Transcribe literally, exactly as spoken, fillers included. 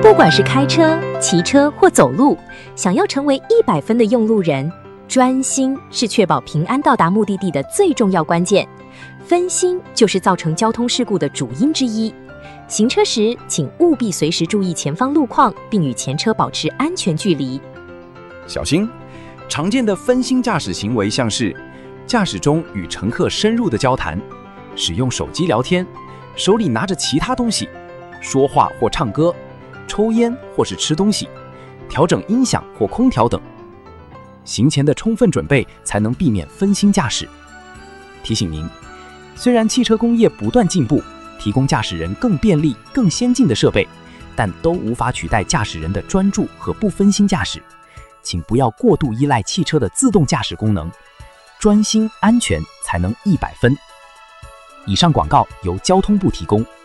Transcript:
不管是开车、骑车或走路，想要成为一百分的用路人，专心是确保平安到达目的地的最重要关键。分心就是造成交通事故的主因之一。行车时，请务必随时注意前方路况，并与前车保持安全距离。 小心，常见的分心驾驶行为像是驾驶中与乘客深入的交谈，使用手机聊天，手里拿着其他东西，说话或唱歌，抽烟或是吃东西，调整音响或空调等。行前的充分准备才能避免分心驾驶。提醒您，虽然汽车工业不断进步，提供驾驶人更便利、更先进的设备，但都无法取代驾驶人的专注和不分心驾驶。请不要过度依赖汽车的自动驾驶功能，专心安全才能一百分。以上广告由交通部提供。